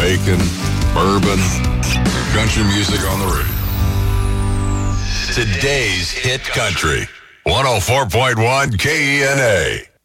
bacon, bourbon, country music on the radio. Today's Hit Country, 104.1 KENA.